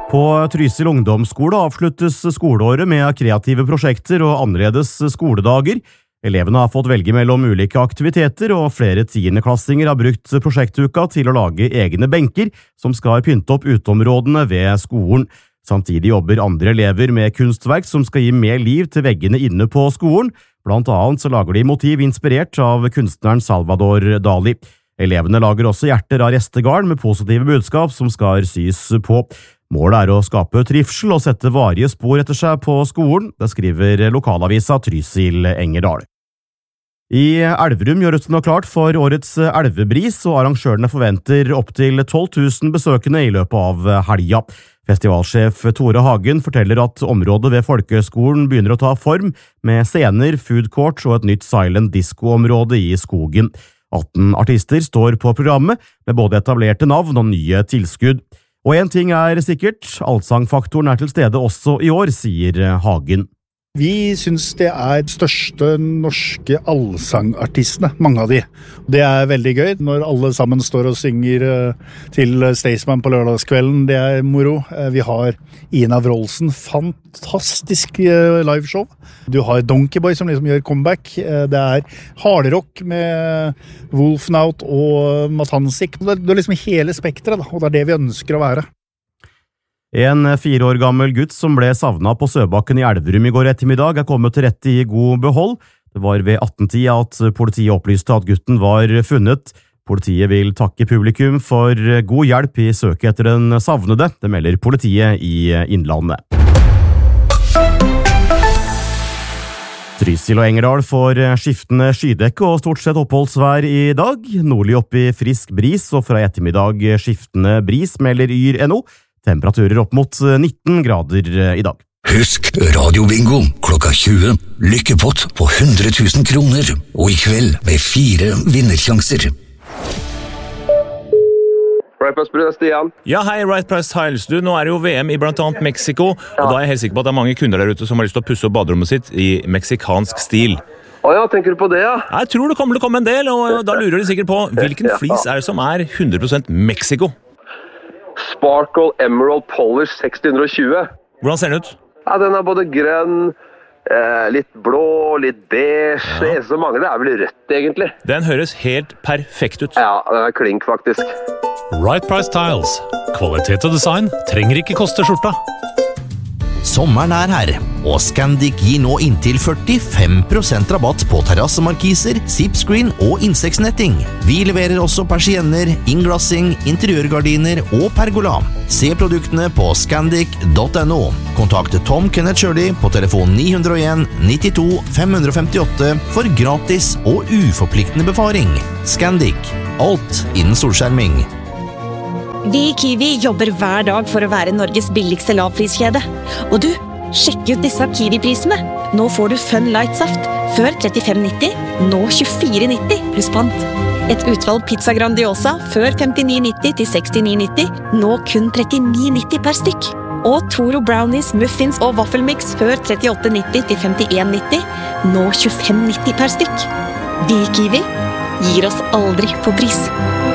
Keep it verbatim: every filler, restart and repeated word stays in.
På Trysil ungdomsskole avsluttes skoleåret med kreative prosjekter og annerledes skoledager. Elevene har fått velge mellom ulike aktiviteter, og flere tiendeklassinger har brukt prosjektuka til å lage egne benker som skal pynte opp uteområdene ved skolen. Samtidig jobber andre elever med kunstverk som skal gi mer liv til veggene inne på skolen. Blant annet så lager de motiv inspirert av kunstneren Salvador Dali. Elevene lager også hjerter av restegarn med positive budskap som skal sys på. Målet er å skape trivsel og sette varige spor etter seg på skolen, det skriver lokalavisa Trysil Engerdal. I Elverum gjøres det nå klart for årets elvebris, og arrangørene forventer opp til tolv tusen besøkende i løpet av helga. Festivalsjef Tore Hagen forteller at området ved Folkehøgskolen begynner å ta form, med scener, food court og et nytt silent disco-område i skogen. atten artister står på programmet, med både etablerte navn og nye tilskudd. Og en ting er sikkert, allsangfaktoren er til stede også i år, sier Hagen. Vi synes det er største norske allsangartistene, mange av de. Det er veldig gøy når alle sammen står og synger til Staysman på lørdagskvelden. Det er moro. Vi har Ina Wroldsen, fantastisk liveshow. Du har Donkeyboy som liksom gjør comeback. Det er hardrock med Wolfnaut og Matansik. Det er liksom hele spektret, og det er det vi ønsker å være. En fire år gammel gutt som ble savnet på Søbakken i Elverum i går ettermiddag er kommet til rette i god behold. Det var ved atten-tida at politiet opplyste at gutten var funnet. Politiet vil takke publikum for god hjelp i søket etter den savnede, det melder politiet i Innlandet. Trysil og Engerdal får skiftende skydekke og stort sett oppholdsvær i dag. Nordlig opp i frisk bris og fra ettermiddag skiftende bris, melder Yr punktum no. Temperaturer opp mot nitten grader i dag. Husk radiobingo klokka tjue. Lykkepott på hundre tusen kroner. Og i kveld med fire vinnersjanser. Right Price Tiles, Stian. Ja, hei, Right Price Tiles. Du, nå er det jo V M i blant annet Mexico, og da er jeg helt sikker på at det er mange kunder der ute som har lyst til å pusse opp baderommet sitt i meksikansk stil. Å ja, tenker du på det, ja? Jeg tror det kommer til å komme en del, og da lurer de sikkert på hvilken flis er det som er hundre prosent Mexico? Sparkle Emerald Polish seksti tjue. Hvordan ser den ut? Ja, den er både grønn, eh, litt blå, litt beige. Ja. Det eneste som mangler er vel rødt, egentlig. Den høres helt perfekt ut. Ja, den er klink, faktisk. Right Price Tiles. Kvalitet og design trenger ikke koste skjorta. Sommeren er her, og Scandic gir nå inntil førtifem prosent rabatt på terrassemarkiser, zipscreen og insektsnetting. Vi leverer også persienner, innglassing, interiørgardiner og pergola. Se produktene på scandic punktum no. Kontakt Tom Kenneth Shirley på telefon ni null en nittito fem femtiåtte for gratis og uforpliktende befaring. Scandic. Alt innen solskjerming. Vi i Kiwi jobber hver dag for å være Norges billigste lavpriskjede. Og du, sjekk ut disse Kiwi-prisene. Nå får du Fun Light-saft før trettifem nitti, nå tjuefire nitti pluss pant. Et utvalg pizza Grandiosa før femtini nitti til sekstini nitti, nå kun trettini nitti per stykk. Og Toro Brownies, Muffins og Waffelmix før trettiåtte nitti til femtien nitti, nå tjuefem nitti per stykk. Vi i Kiwi gir oss aldri på pris.